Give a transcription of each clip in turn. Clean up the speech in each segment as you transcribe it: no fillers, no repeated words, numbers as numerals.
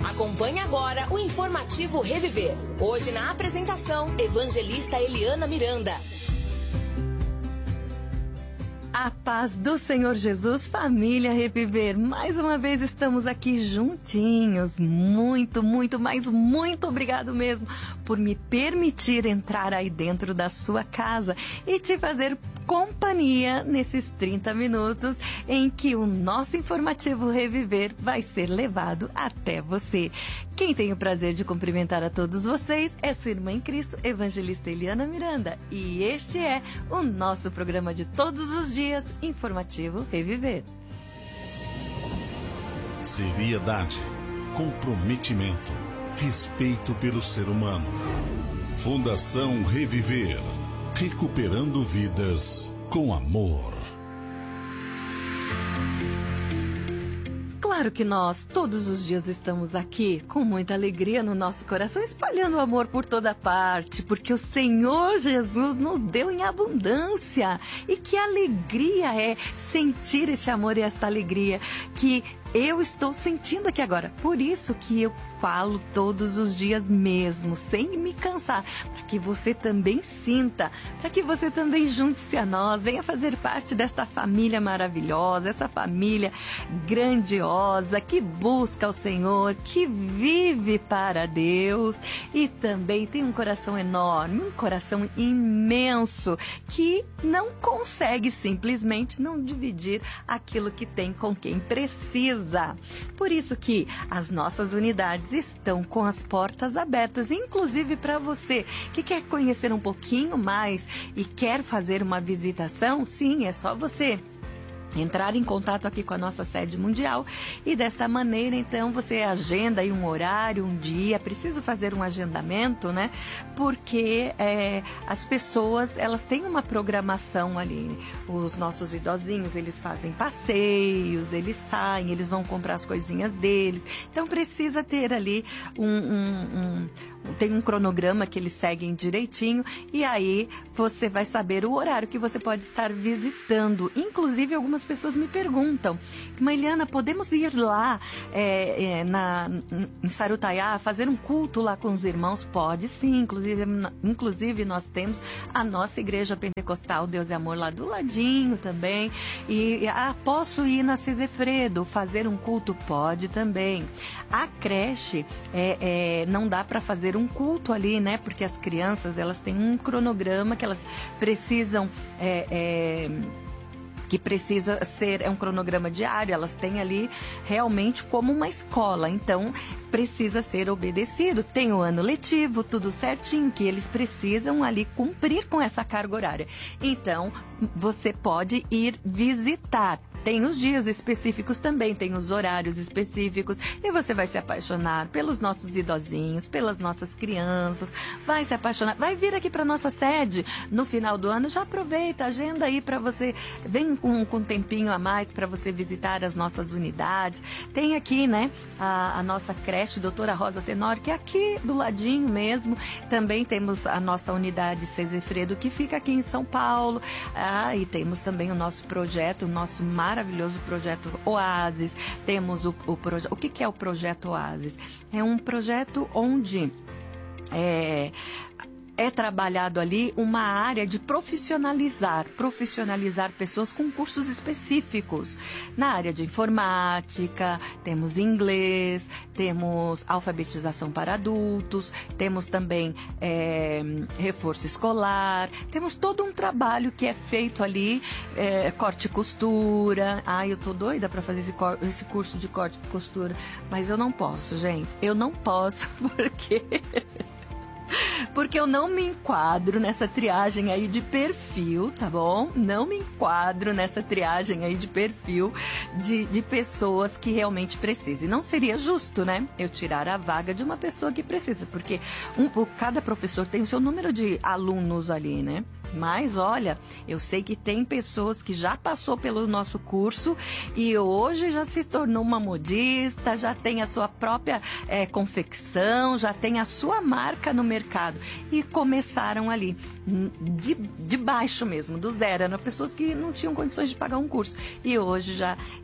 Acompanhe agora o informativo Reviver. Hoje na apresentação, evangelista Eliana Miranda. A paz do Senhor Jesus, família Reviver. Mais uma vez estamos aqui juntinhos. Muito, mas muito obrigado mesmo por me permitir entrar aí dentro da sua casa e te fazer companhia nesses 30 minutos em que o nosso informativo Reviver vai ser levado até você. Quem tem o prazer de cumprimentar a todos vocês é sua irmã em Cristo, evangelista Eliana Miranda. E este é o nosso programa de todos os dias, Informativo Reviver. Seriedade, comprometimento, respeito pelo ser humano. Fundação Reviver, recuperando vidas com amor. Claro que nós, todos os dias, estamos aqui com muita alegria no nosso coração, espalhando o amor por toda parte, porque o Senhor Jesus nos deu em abundância. E que alegria é sentir este amor e esta alegria que eu estou sentindo aqui agora. Por isso que eu falo todos os dias mesmo, sem me cansar, para que você também sinta, para que você também junte-se a nós, venha fazer parte desta família maravilhosa, essa família grandiosa, que busca o Senhor, que vive para Deus e também tem um coração enorme, um coração imenso, que não consegue simplesmente não dividir aquilo que tem com quem precisa. Por isso que as nossas unidades estão com as portas abertas, inclusive para você que quer conhecer um pouquinho mais e quer fazer uma visitação. Sim, é só você entrar em contato aqui com a nossa sede mundial e desta maneira, então, você agenda aí um horário, um dia. Preciso fazer um agendamento, né? Porque as pessoas, elas têm uma programação ali. Os nossos idosinhos, eles fazem passeios, eles saem, eles vão comprar as coisinhas deles. Então, precisa ter ali tem um cronograma que eles seguem direitinho e aí você vai saber o horário que você pode estar visitando. Inclusive, algumas pessoas me perguntam: Eliana, podemos ir lá em Sarutaiá, fazer um culto lá com os irmãos? Pode sim, inclusive nós temos a nossa igreja pentecostal Deus e Amor lá do ladinho também. E posso ir na Cesefredo fazer um culto? Pode também. A creche não dá para fazer um culto ali, né? Porque as crianças, elas têm um cronograma que elas precisam que precisa ser um cronograma diário. Elas têm ali realmente como uma escola, então precisa ser obedecido. Tem o ano letivo, tudo certinho, que eles precisam ali cumprir com essa carga horária. Então, você pode ir visitar. Tem os dias específicos também, tem os horários específicos, e você vai se apaixonar pelos nossos idosinhos, pelas nossas crianças, vai se apaixonar, vai vir aqui para nossa sede no final do ano. Já aproveita, agenda aí para você, vem com um tempinho a mais para você visitar as nossas unidades. Tem aqui, né, a nossa creche Doutora Rosa Tenório, que é aqui do ladinho mesmo. Também temos a nossa unidade Cesefredo, que fica aqui em São Paulo. E temos também o nosso projeto, o nosso maravilhoso projeto Oasis. Temos o projeto. O que é o projeto Oasis? É um projeto onde é trabalhado ali uma área de profissionalizar pessoas com cursos específicos. Na área de informática, temos inglês, temos alfabetização para adultos, temos também reforço escolar, temos todo um trabalho que é feito ali, corte e costura. Eu tô doida para fazer esse curso de corte e costura, mas eu não posso, gente. Eu não posso porque eu não me enquadro nessa triagem aí de perfil, tá bom? Não me enquadro nessa triagem aí de perfil de pessoas que realmente precisam. E não seria justo, né? Eu tirar a vaga de uma pessoa que precisa, porque cada professor tem o seu número de alunos ali, né? Mas olha, eu sei que tem pessoas que já passou pelo nosso curso e hoje já se tornou uma modista, já tem a sua própria confecção, já tem a sua marca no mercado e começaram ali de baixo mesmo, do zero. Eram pessoas que não tinham condições de pagar um curso e hoje já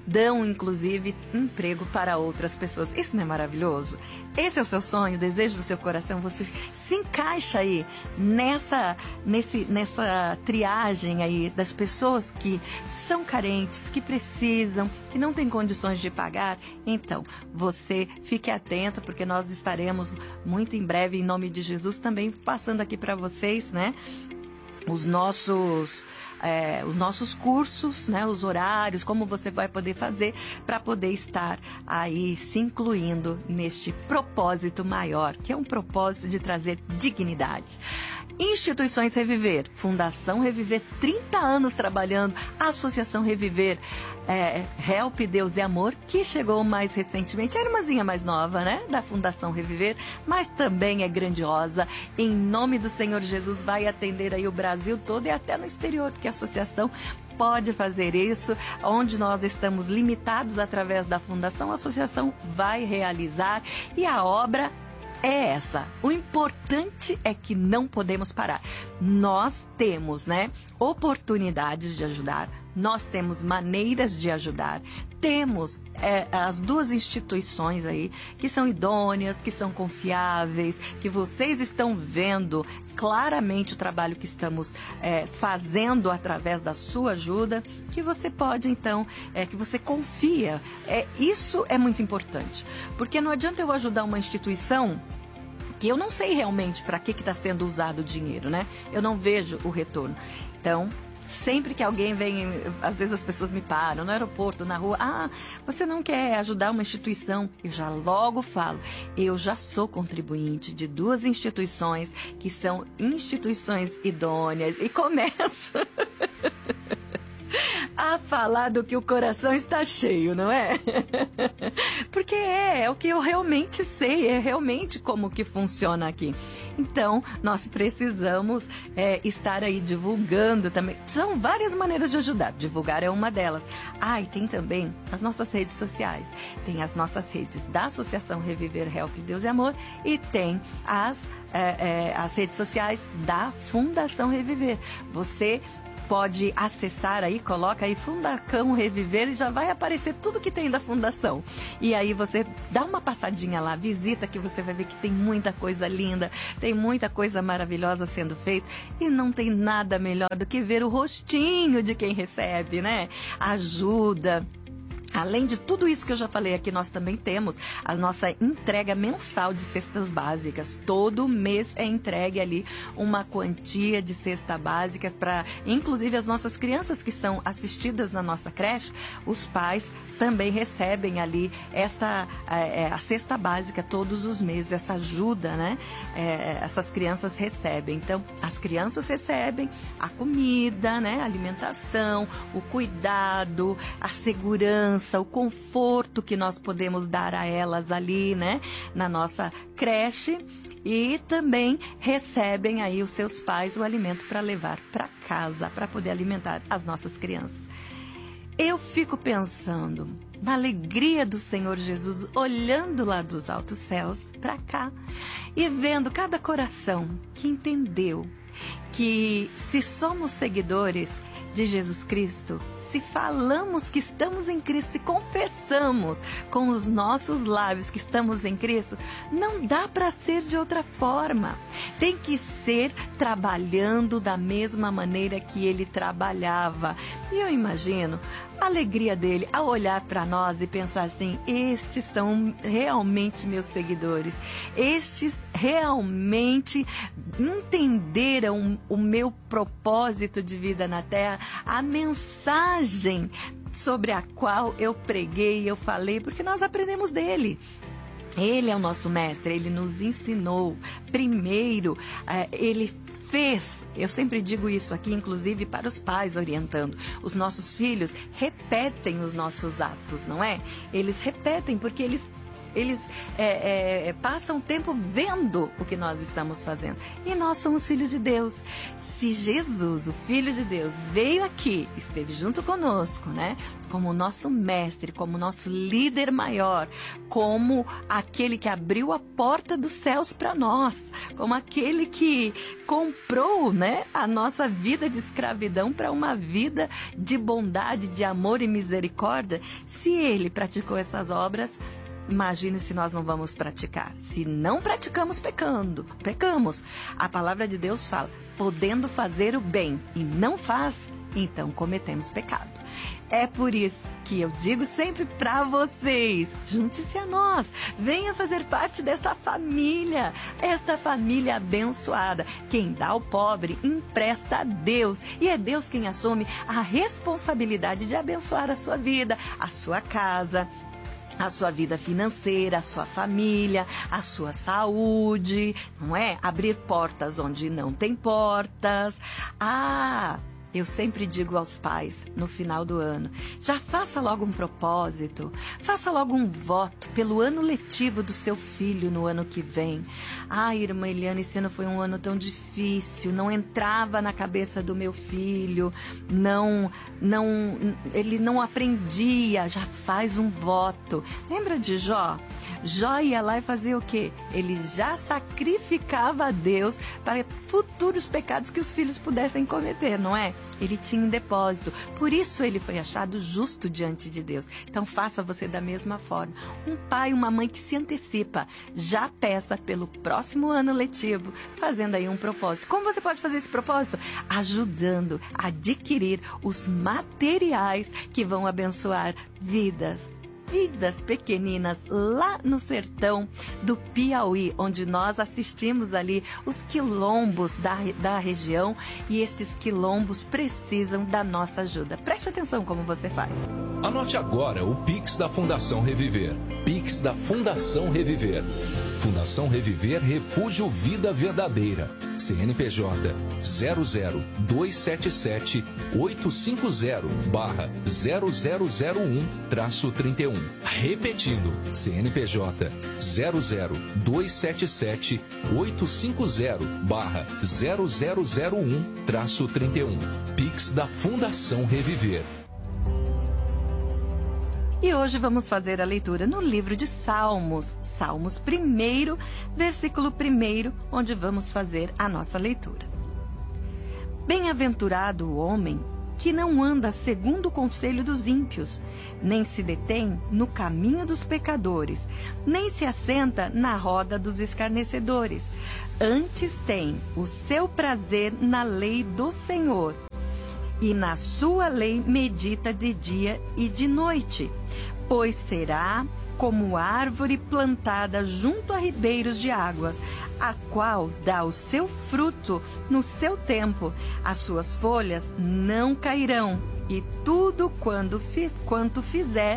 dão, inclusive, emprego para outras pessoas. Isso não é maravilhoso? Esse é o seu sonho, o desejo do seu coração. Você se encaixa aí nessa triagem aí das pessoas que são carentes, que precisam, que não têm condições de pagar. Então, você fique atento, porque nós estaremos muito em breve, em nome de Jesus, também passando aqui para vocês, né? Os nossos cursos, né, os horários, como você vai poder fazer para poder estar aí se incluindo neste propósito maior, que é um propósito de trazer dignidade. Instituições Reviver, Fundação Reviver, 30 anos trabalhando, Associação Reviver, Help Deus e Amor, que chegou mais recentemente, é a irmãzinha mais nova, né, da Fundação Reviver, mas também é grandiosa. Em nome do Senhor Jesus, vai atender aí o Brasil todo e até no exterior, porque a associação pode fazer isso. Onde nós estamos limitados através da Fundação, a associação vai realizar, e a obra é essa. O importante é que não podemos parar. Nós temos, né, oportunidades de ajudar, nós temos maneiras de ajudar, temos as duas instituições aí que são idôneas, que são confiáveis, que vocês estão vendo claramente o trabalho que estamos fazendo através da sua ajuda, que você pode então, que você confia. Isso é muito importante, porque não adianta eu ajudar uma instituição que eu não sei realmente para que está sendo usado o dinheiro, né? Eu não vejo o retorno. Então, sempre que alguém vem, às vezes as pessoas me param no aeroporto, na rua, você não quer ajudar uma instituição? Eu já logo falo, eu já sou contribuinte de duas instituições que são instituições idôneas, e começo a falar do que o coração está cheio, não é? Porque é o que eu realmente sei, é realmente como que funciona aqui. Então, nós precisamos estar aí divulgando também. São várias maneiras de ajudar, divulgar é uma delas. E tem também as nossas redes sociais. Tem as nossas redes da Associação Reviver, Help Deus e Amor, e tem as redes sociais da Fundação Reviver. Você pode acessar aí, coloca aí Fundação Reviver e já vai aparecer tudo que tem da Fundação. E aí você dá uma passadinha lá, visita, que você vai ver que tem muita coisa linda, tem muita coisa maravilhosa sendo feita, e não tem nada melhor do que ver o rostinho de quem recebe, né? Ajuda. Além de tudo isso que eu já falei aqui, nós também temos a nossa entrega mensal de cestas básicas. Todo mês é entregue ali uma quantia de cesta básica para, inclusive, as nossas crianças que são assistidas na nossa creche, os pais também recebem ali a cesta básica todos os meses, essa ajuda, né? Essas crianças recebem. Então, as crianças recebem a comida, né? A alimentação, o cuidado, a segurança, o conforto que nós podemos dar a elas ali, né, na nossa creche, e também recebem aí os seus pais o alimento para levar para casa, para poder alimentar as nossas crianças. Eu fico pensando na alegria do Senhor Jesus, olhando lá dos altos céus para cá e vendo cada coração que entendeu que, se somos seguidores de Jesus Cristo, se falamos que estamos em Cristo, se confessamos com os nossos lábios que estamos em Cristo, não dá para ser de outra forma. Tem que ser trabalhando da mesma maneira que ele trabalhava. E eu imagino a alegria dele ao olhar para nós e pensar assim: estes são realmente meus seguidores, estes realmente entenderam o meu propósito de vida na Terra, a mensagem sobre a qual eu preguei, eu falei, porque nós aprendemos dele. Ele é o nosso mestre, ele nos ensinou. Primeiro, ele fez, eu sempre digo isso aqui, inclusive para os pais, orientando. Os nossos filhos repetem os nossos atos, não é? Eles repetem porque eles eles passam tempo vendo o que nós estamos fazendo. E nós somos filhos de Deus. Se Jesus, o Filho de Deus, veio aqui, esteve junto conosco, né? Como o nosso mestre, como o nosso líder maior, como aquele que abriu a porta dos céus para nós, como aquele que comprou, né, a nossa vida de escravidão para uma vida de bondade, de amor e misericórdia. Se ele praticou essas obras, imagine se nós não vamos praticar. Se não praticamos, pecamos. A palavra de Deus fala, podendo fazer o bem e não faz, então cometemos pecado. É por isso que eu digo sempre para vocês, junte-se a nós, venha fazer parte desta família, esta família abençoada. Quem dá ao pobre, empresta a Deus, e é Deus quem assume a responsabilidade de abençoar a sua vida, a sua casa, a sua vida financeira, a sua família, a sua saúde, não é? Abrir portas onde não tem portas. Eu sempre digo aos pais, no final do ano, já faça logo um propósito, faça logo um voto pelo ano letivo do seu filho no ano que vem. Irmã Eliana, esse ano foi um ano tão difícil, não entrava na cabeça do meu filho, ele não aprendia, já faz um voto. Lembra de Jó? Jó ia lá e fazia o quê? Ele já sacrificava a Deus para futuros pecados que os filhos pudessem cometer, não é? Ele tinha em depósito. Por isso ele foi achado justo diante de Deus. Então faça você da mesma forma. Um pai, uma mãe que se antecipa, já peça pelo próximo ano letivo, fazendo aí um propósito. Como você pode fazer esse propósito? Ajudando a adquirir os materiais que vão abençoar vidas pequeninas lá no sertão do Piauí, onde nós assistimos ali os quilombos da região, e estes quilombos precisam da nossa ajuda. Preste atenção como você faz. Anote agora o Pix da Fundação Reviver. Pix da Fundação Reviver. Fundação Reviver Refúgio Vida Verdadeira. CNPJ 00277-850-0001-31. Repetindo, CNPJ 00277-850-0001-31. Pix da Fundação Reviver. E hoje vamos fazer a leitura no livro de Salmos, Salmos 1, versículo 1, onde vamos fazer a nossa leitura. Bem-aventurado o homem que não anda segundo o conselho dos ímpios, nem se detém no caminho dos pecadores, nem se assenta na roda dos escarnecedores. Antes tem o seu prazer na lei do Senhor, e na sua lei medita de dia e de noite, pois será como árvore plantada junto a ribeiros de águas, a qual dá o seu fruto no seu tempo, as suas folhas não cairão, e tudo quanto fizer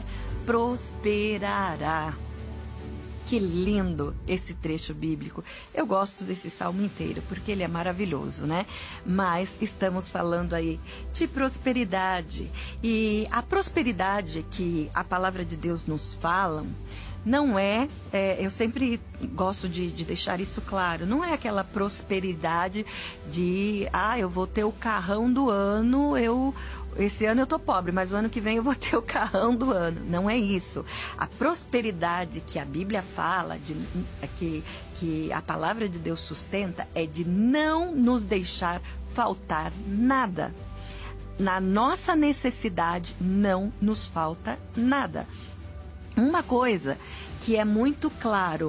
prosperará. Que lindo esse trecho bíblico. Eu gosto desse salmo inteiro, porque ele é maravilhoso, né? Mas estamos falando aí de prosperidade. E a prosperidade que a palavra de Deus nos fala não eu sempre gosto de deixar isso claro, não é aquela prosperidade de, eu vou ter o carrão do ano, esse ano eu tô pobre, mas o ano que vem eu vou ter o carrão do ano. Não é isso. A prosperidade que a Bíblia fala, que a palavra de Deus sustenta, é de não nos deixar faltar nada. Na nossa necessidade não nos falta nada. Uma coisa que é muito claro,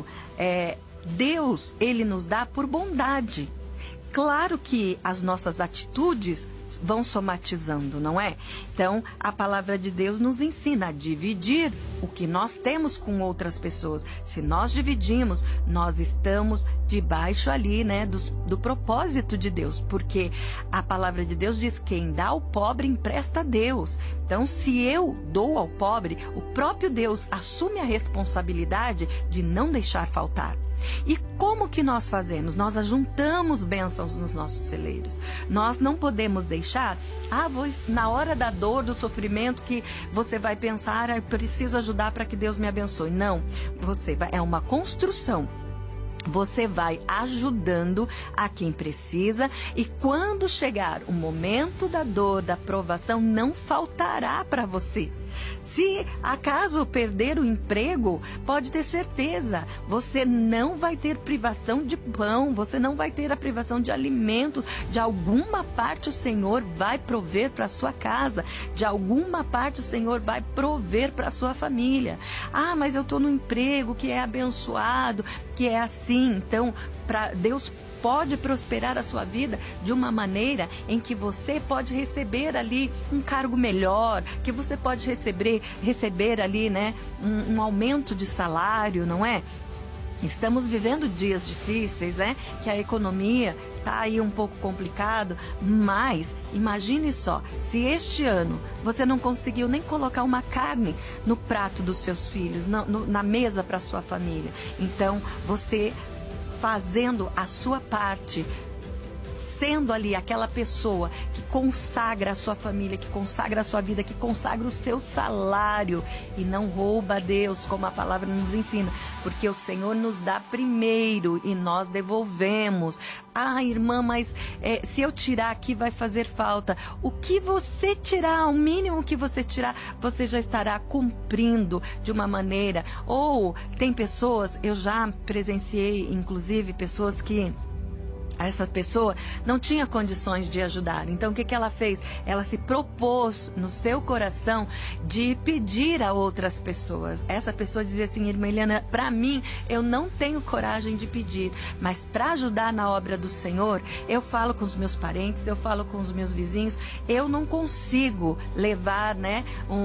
Deus, ele nos dá por bondade. Claro que as nossas atitudes vão somatizando, não é? Então, a palavra de Deus nos ensina a dividir o que nós temos com outras pessoas. Se nós dividimos, nós estamos debaixo ali, né, do propósito de Deus, porque a palavra de Deus diz: quem dá ao pobre empresta a Deus. Então, se eu dou ao pobre, o próprio Deus assume a responsabilidade de não deixar faltar. E como que nós fazemos? Nós ajuntamos bênçãos nos nossos celeiros. Nós não podemos deixar, na hora da dor, do sofrimento, que você vai pensar, eu preciso ajudar para que Deus me abençoe. Não, é uma construção. Você vai ajudando a quem precisa, e quando chegar o momento da dor, da provação, não faltará para você. Se acaso perder o emprego, pode ter certeza, você não vai ter privação de pão, você não vai ter a privação de alimento. De alguma parte o Senhor vai prover para a sua casa, de alguma parte o Senhor vai prover para a sua família. Mas eu estou no emprego que é abençoado, que é assim. Então, Deus pode prosperar a sua vida de uma maneira em que você pode receber ali um cargo melhor, que você pode receber ali, né, um aumento de salário, não é? Estamos vivendo dias difíceis, né? Que a economia está aí um pouco complicado, mas imagine só, se este ano você não conseguiu nem colocar uma carne no prato dos seus filhos, na mesa para sua família, então você fazendo a sua parte, sendo ali aquela pessoa que consagra a sua família, que consagra a sua vida, que consagra o seu salário e não rouba a Deus, como a palavra nos ensina, porque o Senhor nos dá primeiro e nós devolvemos. Irmã, mas se eu tirar aqui vai fazer falta. O que você tirar, o mínimo que você tirar, você já estará cumprindo de uma maneira. Ou tem pessoas, eu já presenciei inclusive pessoas que essa pessoa não tinha condições de ajudar. Então, o que ela fez? Ela se propôs no seu coração de pedir a outras pessoas. Essa pessoa dizia assim: irmã Eliana, para mim, eu não tenho coragem de pedir, mas para ajudar na obra do Senhor, eu falo com os meus parentes, eu falo com os meus vizinhos, eu não consigo levar, né,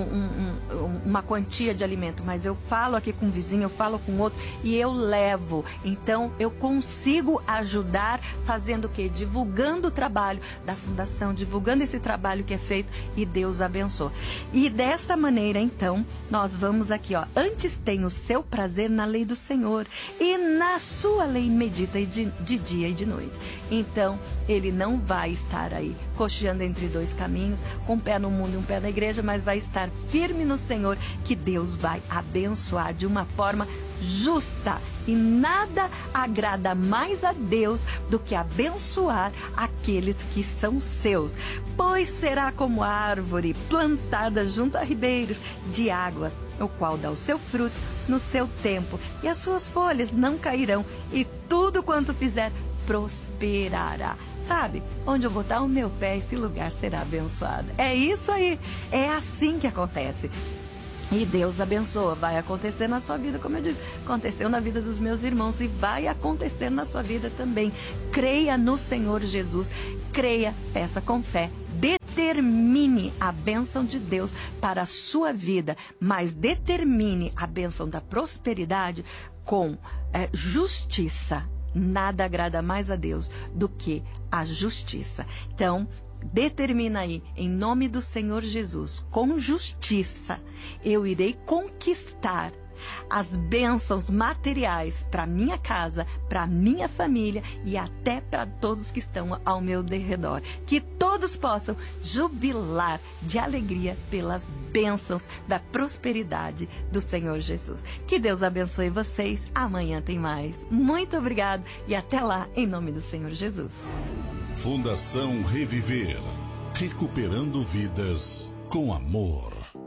uma quantia de alimento, mas eu falo aqui com um vizinho, eu falo com outro e eu levo. Então, eu consigo ajudar fazendo o quê? Divulgando o trabalho da fundação, divulgando esse trabalho que é feito, e Deus abençoa. E desta maneira, então, nós vamos aqui, antes tem o seu prazer na lei do Senhor, e na sua lei medita de dia e de noite. Então, ele não vai estar aí cocheando entre dois caminhos, com um pé no mundo e um pé na igreja, mas vai estar firme no Senhor, que Deus vai abençoar de uma forma justa. E nada agrada mais a Deus do que abençoar aqueles que são seus. Pois será como árvore plantada junto a ribeiros de águas, o qual dá o seu fruto no seu tempo, e as suas folhas não cairão, e tudo quanto fizer prosperará. Sabe, onde eu botar o meu pé, esse lugar será abençoado. É isso aí, é assim que acontece. E Deus abençoa, vai acontecer na sua vida, como eu disse, aconteceu na vida dos meus irmãos e vai acontecer na sua vida também. Creia no Senhor Jesus, creia, peça com fé, determine a bênção de Deus para a sua vida, mas determine a bênção da prosperidade com justiça. Nada agrada mais a Deus do que a justiça. Então, determina aí, em nome do Senhor Jesus, com justiça, eu irei conquistar as bênçãos materiais para minha casa, para minha família e até para todos que estão ao meu derredor. Que todos possam jubilar de alegria pelas bênçãos da prosperidade do Senhor Jesus. Que Deus abençoe vocês. Amanhã tem mais. Muito obrigado e até lá, em nome do Senhor Jesus. Fundação Reviver, recuperando vidas com amor.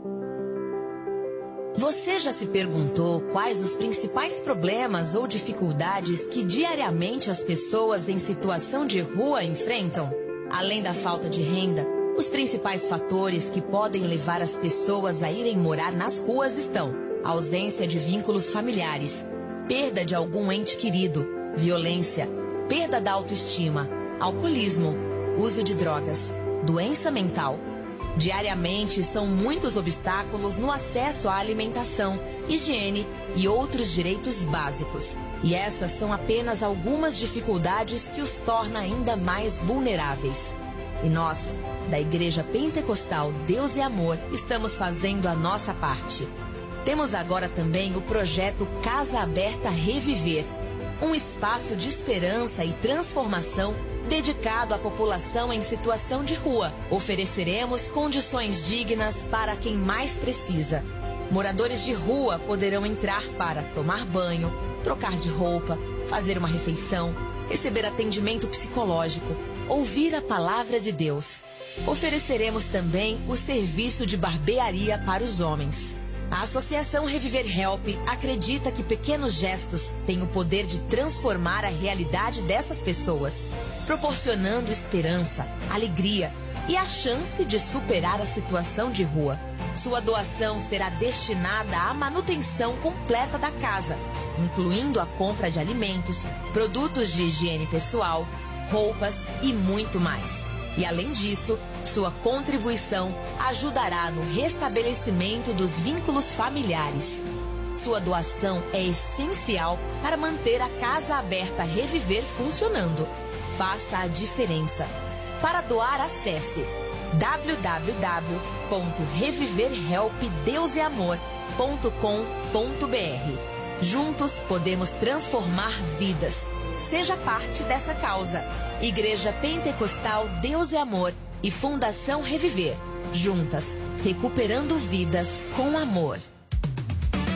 Você já se perguntou quais os principais problemas ou dificuldades que diariamente as pessoas em situação de rua enfrentam? Além da falta de renda, os principais fatores que podem levar as pessoas a irem morar nas ruas estão: ausência de vínculos familiares, perda de algum ente querido, violência, perda da autoestima, alcoolismo, uso de drogas, doença mental. Diariamente são muitos obstáculos no acesso à alimentação, higiene e outros direitos básicos. E essas são apenas algumas dificuldades que os tornam ainda mais vulneráveis. E nós, da Igreja Pentecostal Deus e Amor, estamos fazendo a nossa parte. Temos agora também o projeto Casa Aberta Reviver. um espaço de esperança e transformação dedicado à população em situação de rua. Ofereceremos condições dignas para quem mais precisa. Moradores de rua poderão entrar para tomar banho, trocar de roupa, fazer uma refeição, receber atendimento psicológico, ouvir a palavra de Deus. Ofereceremos também o serviço de barbearia para os homens. A Associação Reviver Help acredita que pequenos gestos têm o poder de transformar a realidade dessas pessoas, proporcionando esperança, alegria e a chance de superar a situação de rua. Sua doação será destinada à manutenção completa da casa, incluindo a compra de alimentos, produtos de higiene pessoal, roupas e muito mais. E além disso, sua contribuição ajudará no restabelecimento dos vínculos familiares. Sua doação é essencial para manter a Casa Aberta Reviver funcionando. Faça a diferença. Para doar, acesse www.reviverhelpdeuseamor.com.br. Juntos podemos transformar vidas. Seja parte dessa causa. Igreja Pentecostal Deus e Amor e Fundação Reviver. Juntas, recuperando vidas com amor.